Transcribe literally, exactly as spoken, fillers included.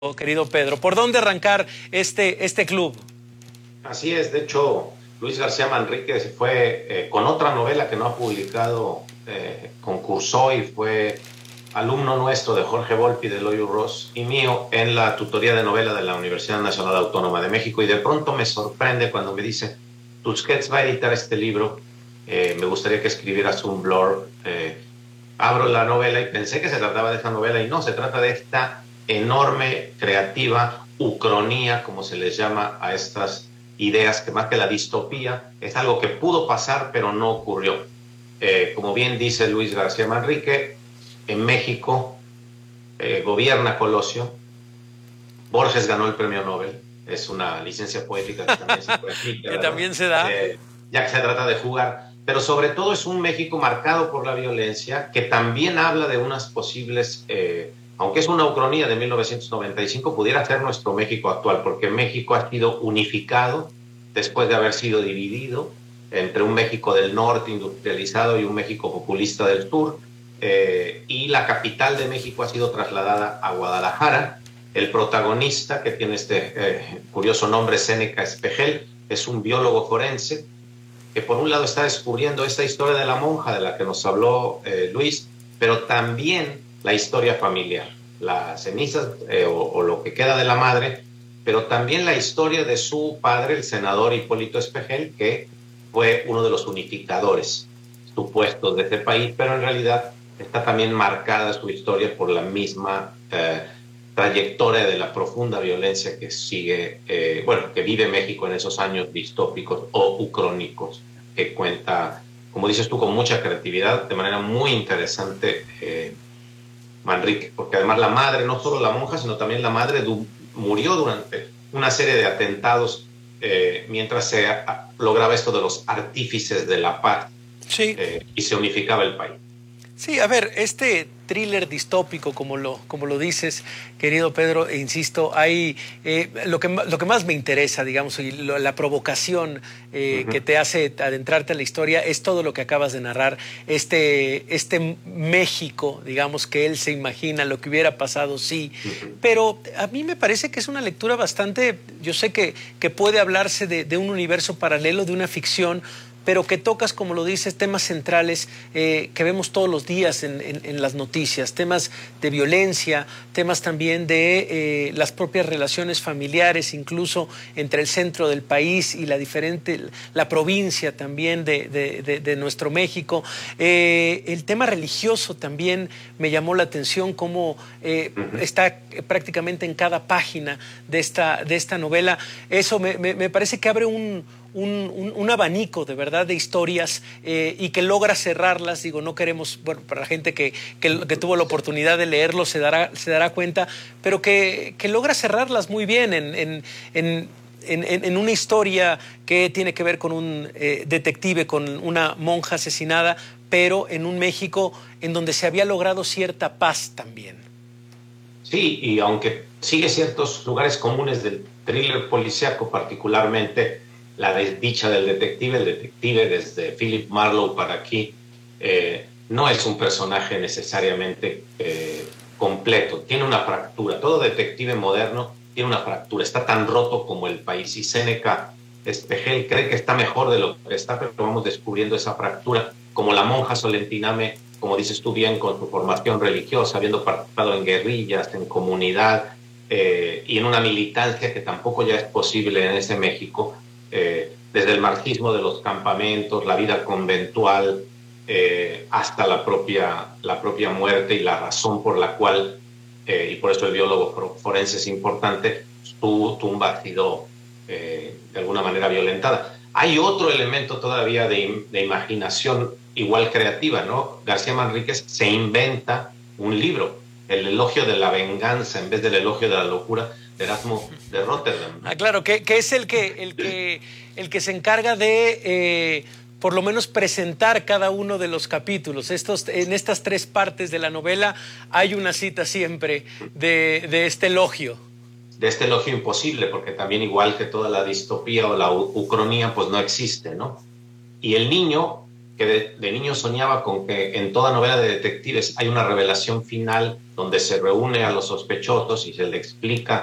querido Pedro. ¿Por dónde arrancar este, este club? Así es, de hecho, Luis García Manríquez fue eh, con otra novela que no ha publicado, eh, concursó y fue alumno nuestro de Jorge Volpi, de Loyo Ross y mío en la tutoría de novela de la Universidad Nacional Autónoma de México, y de pronto me sorprende cuando me dice: Tusquets va a editar este libro, eh, me gustaría que escribieras un blog. Eh, abro la novela y pensé que se trataba de esta novela, y no, se trata de esta enorme, creativa ucronía, como se les llama a estas ideas, que más que la distopía, es algo que pudo pasar, pero no ocurrió. Eh, como bien dice Luis García Manrique, en México eh, gobierna Colosio, Borges ganó el premio Nobel, es una licencia poética que también se puede que también se da. Eh, ya que se trata de jugar, pero sobre todo es un México marcado por la violencia, que también habla de unas posibles, eh, aunque es una ucronía de mil novecientos noventa y cinco, pudiera ser nuestro México actual, porque México ha sido unificado después de haber sido dividido entre un México del norte industrializado y un México populista del sur, eh, y la capital de México ha sido trasladada a Guadalajara. El protagonista, que tiene este eh, curioso nombre, Séneca Espejel, es un biólogo forense que por un lado está descubriendo esta historia de la monja de la que nos habló eh, Luis, pero también la historia familiar, las cenizas eh, o, o lo que queda de la madre, pero también la historia de su padre, el senador Hipólito Espejel, que fue uno de los unificadores supuestos de este país, pero en realidad está también marcada su historia por la misma eh, trayectoria de la profunda violencia que sigue, eh, bueno, que vive México en esos años distópicos o ucrónicos, que cuenta, como dices tú, con mucha creatividad, de manera muy interesante, eh, Manrique, porque además la madre, no solo la monja, sino también la madre du murió durante una serie de atentados eh, mientras se a, lograba esto de los artífices de la paz. Sí. eh, y se unificaba el país. Sí, a ver, este thriller distópico, como lo, como lo dices, querido Pedro, e insisto, hay eh, lo, que, lo que más me interesa, digamos, y lo, la provocación eh, uh-huh. que te hace adentrarte a la historia es todo lo que acabas de narrar, este, este México, digamos, que él se imagina, lo que hubiera pasado, sí, uh-huh. pero a mí me parece que es una lectura bastante, yo sé que, que puede hablarse de, de un universo paralelo, de una ficción, pero que tocas, como lo dices, temas centrales eh, que vemos todos los días en, en, en las noticias, temas de violencia, temas también de eh, las propias relaciones familiares, incluso entre el centro del país y la diferente, la provincia también de, de, de, de nuestro México. Eh, el tema religioso también me llamó la atención, cómo eh, está prácticamente en cada página de esta, de esta novela. Eso me, me, me parece que abre un... Un, un, un abanico de verdad de historias eh, y que logra cerrarlas. Digo, no queremos, bueno, para la gente que, que, que tuvo la oportunidad de leerlo se dará, se dará cuenta, pero que, que logra cerrarlas muy bien en, en, en, en, en una historia que tiene que ver con un eh, detective, con una monja asesinada, pero en un México en donde se había logrado cierta paz también. Sí, y aunque sigue ciertos lugares comunes del thriller policíaco, particularmente la desdicha del detective, el detective desde Philip Marlowe para aquí, eh, no es un personaje necesariamente eh, completo, tiene una fractura. Todo detective moderno tiene una fractura, está tan roto como el país, y Séneca Espejel cree que está mejor de lo que está, pero vamos descubriendo esa fractura, como la monja Solentiname, como dices tú bien, con su formación religiosa, habiendo participado en guerrillas, en comunidad, eh, y en una militancia que tampoco ya es posible en ese México. Eh, desde el marxismo de los campamentos, la vida conventual, eh, hasta la propia, la propia muerte, y la razón por la cual, eh, y por eso el biólogo forense es importante, su tumba ha sido eh, de alguna manera violentada. Hay otro elemento todavía de, de imaginación igual creativa, ¿no? García Manríquez se inventa un libro, El elogio de la venganza, en vez del elogio de la locura, de Erasmo de Rotterdam. Ah, claro, que, que es el que, el, que, el que se encarga de, eh, por lo menos, presentar cada uno de los capítulos. Estos, en estas tres partes de la novela hay una cita siempre de, de este elogio. De este elogio imposible, porque también, igual que toda la distopía o la ucronía, pues no existe, ¿no? Y el niño, que de, de niño soñaba con que en toda novela de detectives hay una revelación final donde se reúne a los sospechosos y se le explica